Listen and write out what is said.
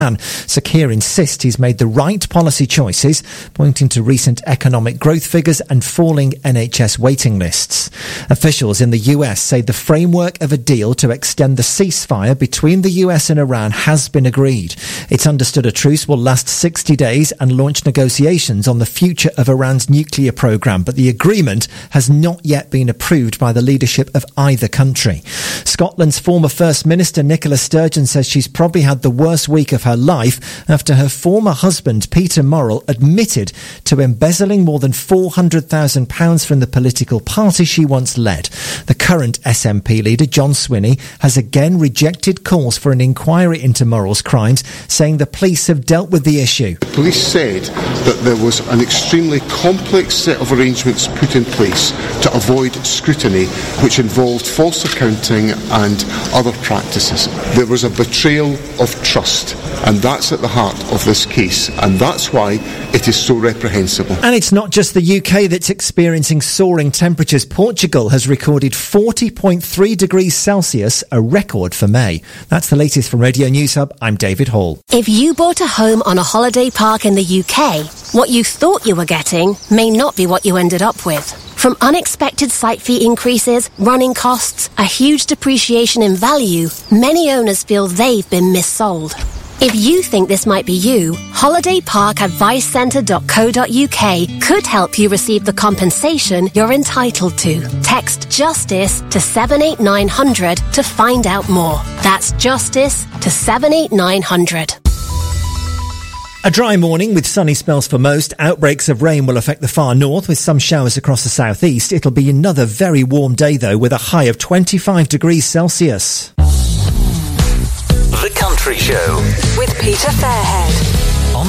Sir Keir insists he's made the right policy choices, pointing to recent economic growth figures and falling NHS waiting lists. Officials in the US say the framework of a deal to extend the ceasefire between the US and Iran has been agreed. It's understood a truce will last 60 days and launch negotiations on the future of Iran's nuclear program, but the agreement has not yet been approved by the leadership of either country. Scotland's former First Minister Nicola Sturgeon says she's probably had the worst week of her life after her former husband Peter Murrell admitted to embezzling more than £400,000 from the political party she once led. The current SNP leader John Swinney has again rejected calls for an inquiry into Murrell's crimes, saying the police have dealt with the issue. The police said that there was an extremely complex set of arrangements put in place to avoid scrutiny, which involved false accounting and other practices. There was a betrayal of trust, and that's at the heart of this case, and that's why it is so reprehensible. And it's not just the UK that's experiencing soaring temperatures. Portugal has recorded 40.3 degrees Celsius, a record for May. That's the latest from Radio News Hub. I'm David Hall. If you bought a home on a holiday park in the UK, what you thought you were getting may not be what you ended up with. From unexpected site fee increases, running costs, a huge depreciation in value, many owners feel they've been missold. If you think this might be you, holidayparkadvicecentre.co.uk could help you receive the compensation you're entitled to. Text JUSTICE to 78900 to find out more. That's JUSTICE to 78900. A dry morning with sunny spells for most. Outbreaks of rain will affect the far north with some showers across the southeast. It'll be another very warm day though, with a high of 25 degrees Celsius. The Country Show with Peter Fairhead.